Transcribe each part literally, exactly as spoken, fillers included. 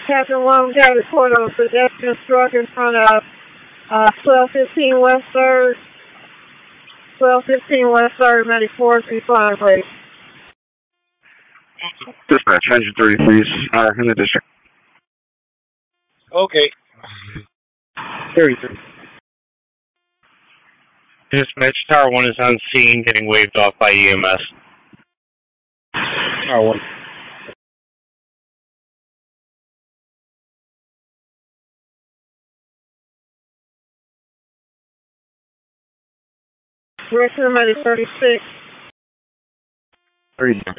Captain Long got a report on a pedestrian struck in front of uh, twelve fifteen West third. twelve fifteen West third, ninety-fourth, respond, please. Dispatch, engine three, please. Uh, in the district. Okay. thirty-three. Dispatch, Tower one is on scene, getting waved off by E M S. Tower one. Direction number thirty-six. thirty-six.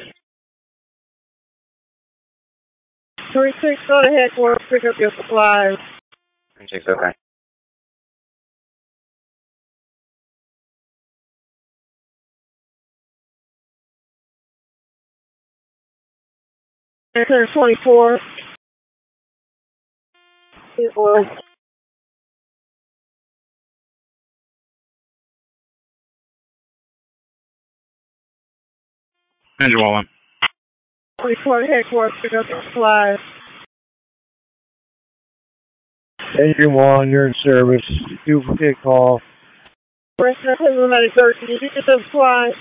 thirty-six, go to headquarters, pick up your supplies. thirty-six, okay. Enter twenty-four. It was. Engine one. twenty-four to headquarters, pick up your supplies. Engine one, you're in service. Duplicate call. Direction number thirteen, did you get the supplies?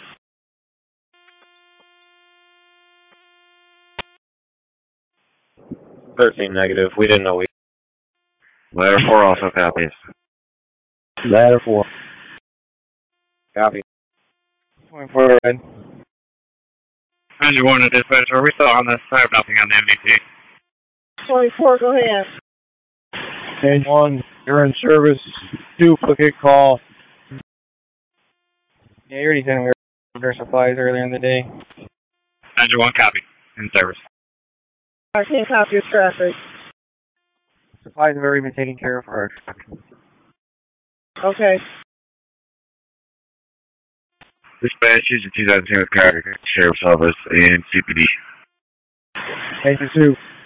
thirteen negative. We didn't know we. Ladder four also copies. Ladder four. Copy. twenty-four red. Engine one to dispatch, are we still on this? I have nothing on the M D T. twenty-four, go ahead. Engine one, you're in service. Duplicate call. Yeah, you already sent me their supplies earlier in the day. Engine one, copy. In service. I can't copy your traffic. Supplies have already been taken care of for our truck. Okay. Dispatch is a two thousand ten with Carter Sheriff's Office and C P D. Thank you, Sue.